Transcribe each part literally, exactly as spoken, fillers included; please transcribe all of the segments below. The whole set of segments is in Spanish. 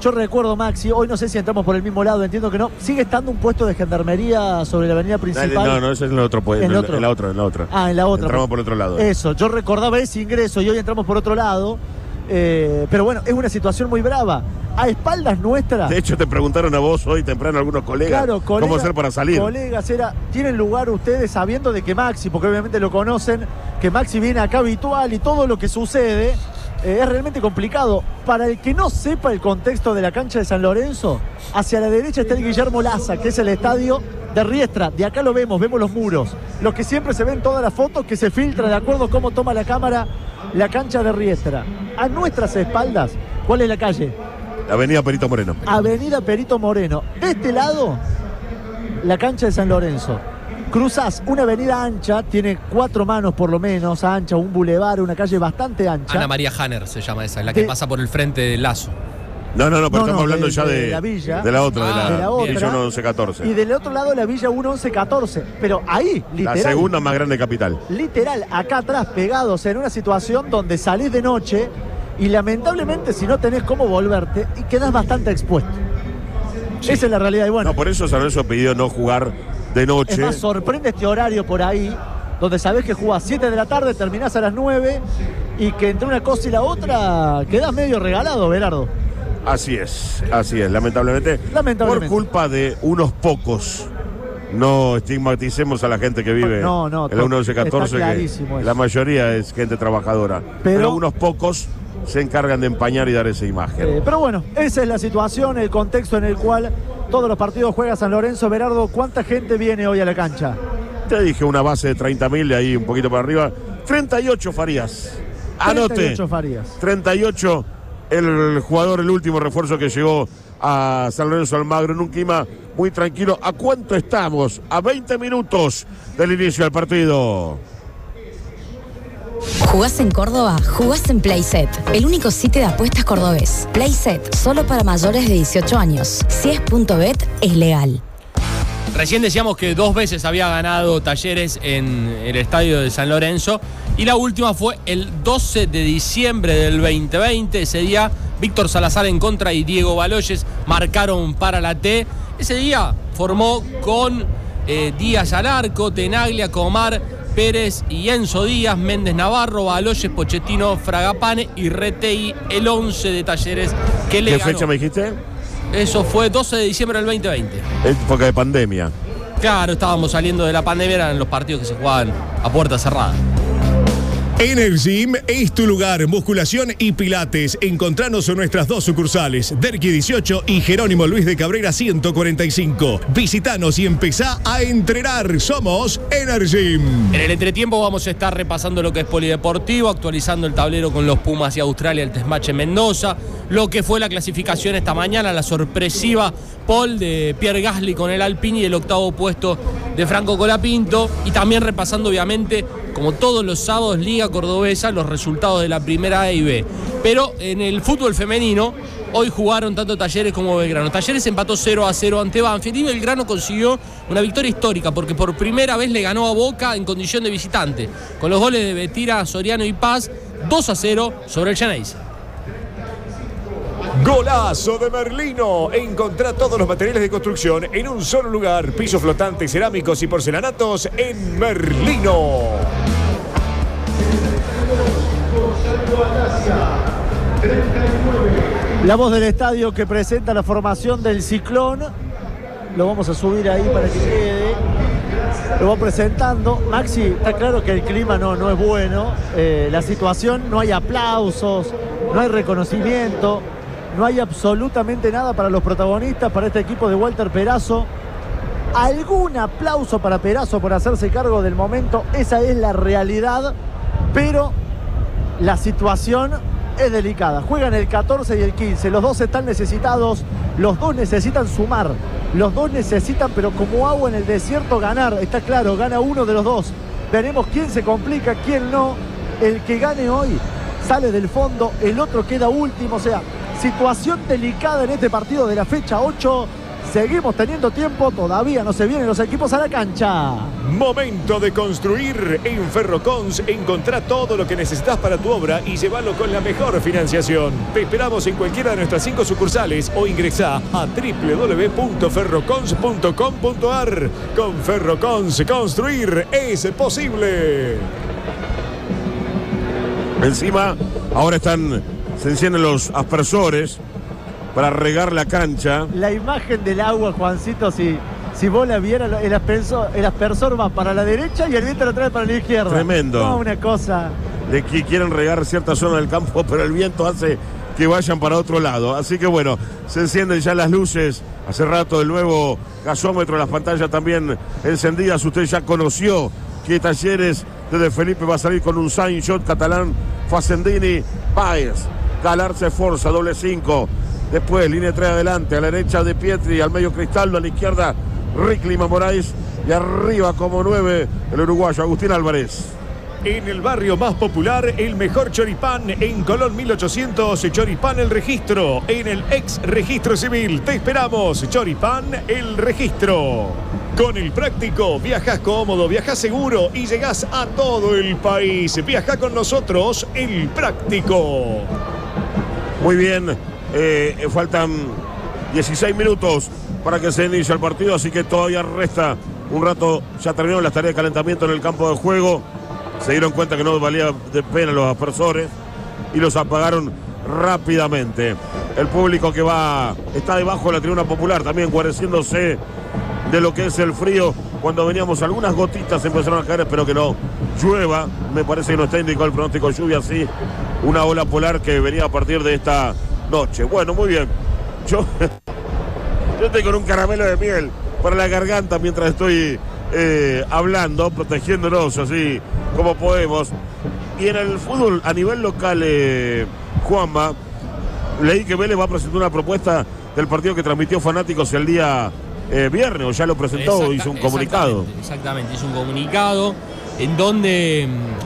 Yo recuerdo, Maxi, hoy no sé si entramos por el mismo lado, entiendo que no. ¿Sigue estando un puesto de gendarmería sobre la avenida principal? No, no, eso es en el otro, pues, ¿En, en, otro? en la otra, en la otra. Ah, en la otra. Entramos por otro lado. Eso, yo recordaba ese ingreso y hoy entramos por otro lado. Eh, pero bueno, es una situación muy brava. A espaldas nuestras. De hecho, te preguntaron a vos hoy temprano algunos colegas claro, colega, cómo hacer para salir. Colegas, era, ¿tienen lugar ustedes sabiendo de que Maxi, porque obviamente lo conocen, que Maxi viene acá habitual y todo lo que sucede eh, es realmente complicado? Para el que no sepa el contexto de la cancha de San Lorenzo, hacia la derecha está el Guillermo Laza, que es el estadio de Riestra. De acá lo vemos, vemos los muros. Lo que siempre se ve en todas las fotos, que se filtra de acuerdo a cómo toma la cámara la cancha de Riestra. A nuestras espaldas, ¿cuál es la calle? Avenida Perito Moreno. Avenida Perito Moreno. De este lado, la cancha de San Lorenzo. Cruzás una avenida ancha, tiene cuatro manos por lo menos, ancha, un bulevar, una calle bastante ancha. Ana María Hanner se llama esa, la que de... pasa por el frente del Lazo. No, no, no, pero no, estamos no, hablando de, ya de, de la villa. De la otra, ah, de la, de la otra. Villa uno once catorce. Y del otro lado la Villa uno once catorce. Pero ahí, literal. La segunda más grande capital. Literal, acá atrás, pegados en una situación donde salís de noche y lamentablemente si no tenés cómo volverte y quedás bastante expuesto. Sí. Esa es la realidad. Y bueno, no, por eso San Lorenzo pidió no jugar de noche. Es más, sorprende este horario por ahí, donde sabés que jugás siete de la tarde, terminás a las nueve y que entre una cosa y la otra quedás medio regalado, Berardo. Así es, así es, lamentablemente, lamentablemente. Por culpa de unos pocos. No estigmaticemos a la gente que vive no, no, en la uno once catorce, que eso. La mayoría es gente trabajadora. Pero, pero unos pocos se encargan de empañar y dar esa imagen. Eh, pero bueno, esa es la situación, el contexto en el cual todos los partidos juega San Lorenzo. Berardo, ¿cuánta gente viene hoy a la cancha? Te dije una base de treinta mil, de ahí un poquito para arriba. treinta y ocho Farías. Anote. treinta y ocho Farías. treinta y ocho, el jugador, el último refuerzo que llegó a San Lorenzo Almagro en un clima muy tranquilo. ¿A cuánto estamos? A veinte minutos del inicio del partido. ¿Jugás en Córdoba? Jugás en Playset, el único sitio de apuestas cordobés. Playset, solo para mayores de dieciocho años. Si es punto bet, es legal. Recién decíamos que dos veces había ganado Talleres en el estadio de San Lorenzo y la última fue el doce de diciembre del veinte veinte. Ese día Víctor Salazar en contra y Diego Baloyes marcaron para la T. Ese día formó con eh, Díaz al arco, Tenaglia, Comar, Pérez y Enzo Díaz, Méndez Navarro, Baloyes, Pochettino, Fragapane y Retegui, el once de Talleres que le ¿Qué ganó. fecha me dijiste? Eso fue doce de diciembre del veinte veinte. Época de pandemia. Claro, estábamos saliendo de la pandemia, eran los partidos que se jugaban a puerta cerrada. Energym es tu lugar, musculación y pilates. Encontranos en nuestras dos sucursales, Derqui dieciocho y Jerónimo Luis de Cabrera ciento cuarenta y cinco. Visitanos y empezá a entrenar. Somos Energym. En el entretiempo vamos a estar repasando lo que es polideportivo, actualizando el tablero con los Pumas y Australia, el test match en Mendoza, lo que fue la clasificación esta mañana, la sorpresiva pole de Pierre Gasly con el Alpine y el octavo puesto de Franco Colapinto, y también repasando obviamente, como todos los sábados, Liga Cordobesa, los resultados de la primera A y B. Pero en el fútbol femenino, hoy jugaron tanto Talleres como Belgrano. Talleres empató cero a cero ante Banfield y Belgrano consiguió una victoria histórica porque por primera vez le ganó a Boca en condición de visitante, con los goles de Betira, Soriano y Paz, dos a cero sobre el Xeneize. Golazo de Merlino. Encontrá todos los materiales de construcción en un solo lugar. Pisos flotantes, cerámicos y porcelanatos en Merlino. La voz del estadio que presenta la formación del Ciclón. Lo vamos a subir ahí para que quede. Lo va presentando. Maxi, está claro que el clima no, no es bueno. Eh, la situación, no hay aplausos, no hay reconocimiento. No hay absolutamente nada para los protagonistas, para este equipo de Walter Perazo. Algún aplauso para Perazo por hacerse cargo del momento. Esa es la realidad, pero la situación es delicada. Juegan el catorce y el quince. Los dos están necesitados. Los dos necesitan sumar. Los dos necesitan, pero como agua en el desierto, ganar. Está claro, gana uno de los dos. Veremos quién se complica, quién no. El que gane hoy sale del fondo. El otro queda último. O sea, situación delicada en este partido de la fecha ocho Seguimos teniendo tiempo, todavía no se vienen los equipos a la cancha. Momento de construir. En Ferrocons encontrá todo lo que necesitas para tu obra y llévalo con la mejor financiación. Te esperamos en cualquiera de nuestras cinco sucursales o ingresá a doble u doble u doble u punto ferrocons punto com punto a r. Con Ferrocons, construir es posible. Encima, ahora están, se encienden los aspersores para regar la cancha. La imagen del agua, Juancito, si, si vos la vieras, el aspersor, el aspersor va para la derecha y el viento lo trae para la izquierda. Tremendo. No, una cosa. De que quieren regar cierta zona del campo, pero el viento hace que vayan para otro lado. Así que bueno, se encienden ya las luces. Hace rato el nuevo gasómetro, las pantallas también encendidas. Usted ya conoció que Talleres desde Felipe va a salir con un sign shot catalán, Facendini, Páez, Galarza Forza, doble cinco. Después, línea tres adelante, a la derecha de Pietri, al medio Cristaldo, a la izquierda Ricklima Moraes y arriba como nueve el uruguayo Agustín Álvarez. En el barrio más popular, el mejor choripán en Colón mil ochocientos, Choripán El Registro, en el ex registro civil. Te esperamos, Choripán El Registro. Con el práctico, viajas cómodo, viajas seguro y llegás a todo el país. Viaja con nosotros, el práctico. Muy bien, eh, faltan dieciséis minutos para que se inicie el partido, así que todavía resta un rato. Ya terminaron las tareas de calentamiento en el campo de juego. Se dieron cuenta que no valía de pena los aspersores y los apagaron rápidamente. El público que va está debajo de la tribuna popular, también guareciéndose de lo que es el frío. Cuando veníamos, algunas gotitas empezaron a caer, espero que no llueva. Me parece que no está indicado el pronóstico de lluvia, sí. Una ola polar que venía a partir de esta noche. Bueno, muy bien. Yo, yo estoy con un caramelo de miel para la garganta mientras estoy eh, hablando, protegiéndonos así como podemos. Y en el fútbol a nivel local, eh, Juanma, leí que Vélez va a presentar una propuesta del partido que transmitió Fanáticos el día eh, viernes, o ya lo presentó, Exacta, hizo un comunicado. Exactamente, exactamente, hizo un comunicado en donde eh,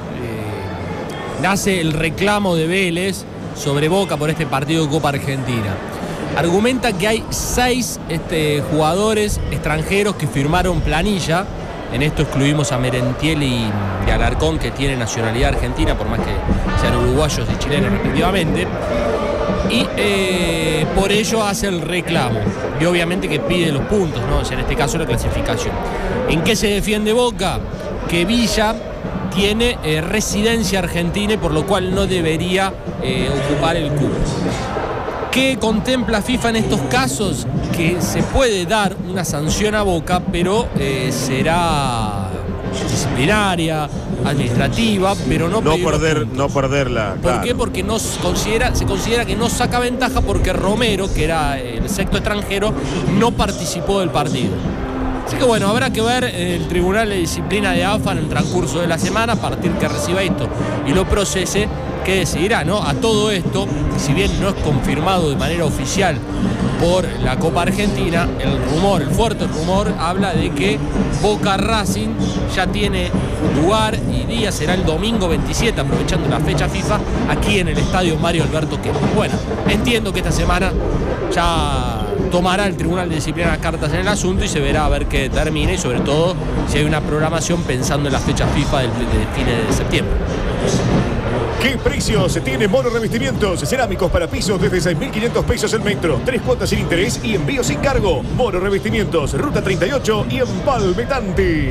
nace el reclamo de Vélez sobre Boca por este partido de Copa Argentina. Argumenta que hay seis este, jugadores extranjeros que firmaron planilla. En esto excluimos a Merentiel y, y Alarcón, que tienen nacionalidad argentina, por más que sean uruguayos y chilenos respectivamente. Y eh, por ello hace el reclamo. Y obviamente que pide los puntos, ¿no? En este caso la clasificación. ¿En qué se defiende Boca? Que Villa tiene eh, residencia argentina y por lo cual no debería eh, ocupar el cupo. ¿Qué contempla FIFA en estos casos? Que se puede dar una sanción a Boca, pero eh, será disciplinaria, administrativa, pero no no perder, no perderla. ¿Por claro. qué? Porque no considera, se considera que no saca ventaja porque Romero, que era el sexto extranjero, no participó del partido. Así que bueno, habrá que ver el Tribunal de Disciplina de A F A en el transcurso de la semana, a partir que reciba esto y lo procese, que decidirá, ¿no? A todo esto, si bien no es confirmado de manera oficial por la Copa Argentina, el rumor, el fuerte rumor, habla de que Boca Racing ya tiene lugar y día, será el domingo veintisiete, aprovechando la fecha FIFA, aquí en el estadio Mario Alberto Kempes. Bueno, entiendo que esta semana ya tomará el Tribunal de Disciplina cartas en el asunto y se verá a ver qué termina y sobre todo si hay una programación pensando en las fechas FIFA del, de fines de septiembre. ¿Qué precios tiene Mono Revestimientos? Cerámicos para pisos desde seis mil quinientos pesos el metro. Tres cuotas sin interés y envío sin cargo. Mono Revestimientos, Ruta treinta y ocho y Empalme Tanti.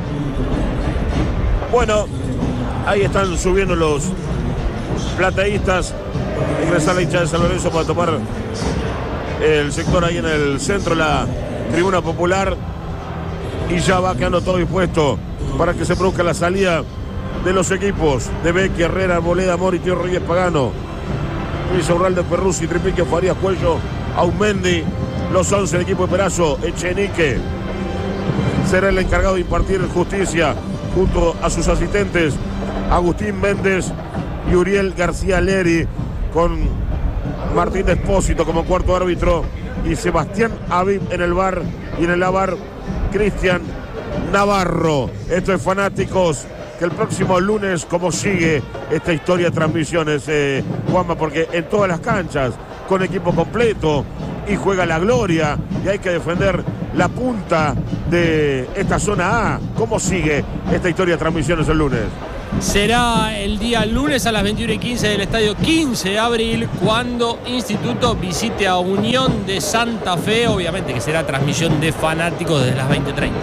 Bueno, ahí están subiendo los plateístas. Ingresa la hincha de San Lorenzo para tomar el sector ahí en el centro, la tribuna popular. Y ya va quedando todo dispuesto para que se produzca la salida de los equipos de Becky, Herrera, Arboleda, Mori, Tío Reyes Pagano, Luis Urralde, Perruzzi, Tripique, Farías, Cuello, Aumendi, los once del equipo de Perazo, Echenique. Será el encargado de impartir justicia junto a sus asistentes Agustín Méndez y Uriel García Leri, con Martín Despósito como cuarto árbitro y Sebastián Aviv en el bar y en el avar Cristian Navarro. Esto es Fanáticos. El próximo lunes, como sigue esta historia de transmisiones, eh, Juanma, porque en todas las canchas, con equipo completo, y juega la gloria y hay que defender la punta de esta zona A. ¿Cómo sigue esta historia de transmisiones el lunes? Será el día lunes a las veintiuna y quince del estadio quince de abril cuando Instituto visite a Unión de Santa Fe, obviamente que será transmisión de fanáticos desde las veinte treinta.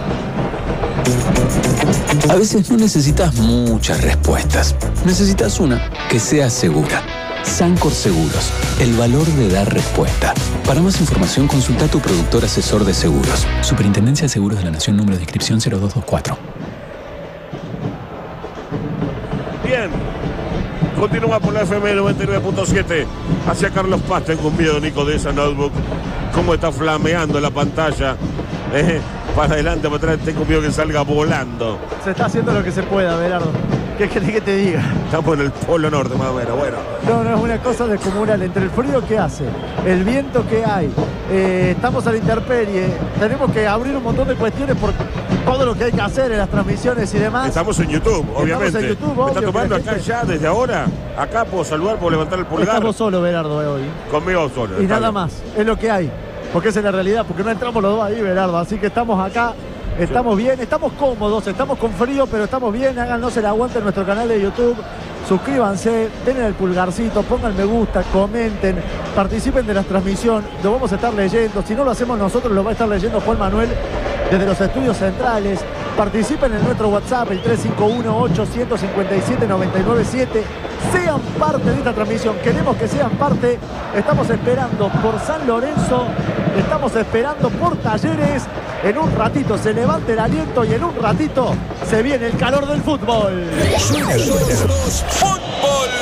A veces no necesitas muchas respuestas, necesitas una que sea segura. Sancor Seguros, el valor de dar respuesta. Para más información consulta a tu productor asesor de seguros. Superintendencia de Seguros de la Nación, número de inscripción cero dos dos cuatro. Bien, continúa por la F M noventa y nueve punto siete hacia Carlos Paz. Tengo un video, Nico, de esa notebook, cómo está flameando la pantalla. Eh, para adelante, para atrás, tengo miedo que salga volando. Se está haciendo lo que se pueda, Berardo. ¿Qué querés que te diga? Estamos en el Polo Norte, más o menos. Bueno. No, no es una cosa descomunal. Entre el frío que hace, el viento que hay, eh, estamos a la intemperie, tenemos que abrir un montón de cuestiones por todo lo que hay que hacer en las transmisiones y demás. Estamos en YouTube, obviamente. Estamos en YouTube, ¿Me está obvio, tomando gente... acá ya desde ahora? Acá puedo saludar, puedo levantar el pulgar. Estamos solo, Berardo, hoy. Conmigo solo. Y nada bien. Más, es lo que hay. Porque esa es la realidad, porque no entramos los dos ahí, Berardo. Así que estamos acá, estamos sí. bien, estamos cómodos, estamos con frío, pero estamos bien. Háganos el aguante en nuestro canal de YouTube. Suscríbanse, denle el pulgarcito, pongan me gusta, comenten, participen de la transmisión. Lo vamos a estar leyendo. Si no lo hacemos nosotros, lo va a estar leyendo Juan Manuel desde los estudios centrales. Participen en nuestro WhatsApp, el tres cinco uno, ocho cinco siete, nueve nueve siete. Sean parte de esta transmisión. Queremos que sean parte. Estamos esperando por San Lorenzo. Estamos esperando por Talleres. En un ratito se levanta el aliento y en un ratito se viene el calor del fútbol. Suena, suena. Fútbol.